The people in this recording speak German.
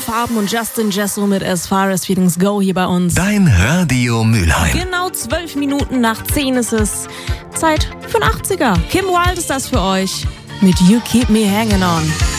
Farben und Justin Jesso mit As Far As Feelings Go hier bei uns. Dein Radio Mülheim. Genau 12 Minuten nach 10 ist es. Zeit für ein 80er. Kim Wilde ist das für euch mit You Keep Me Hanging On.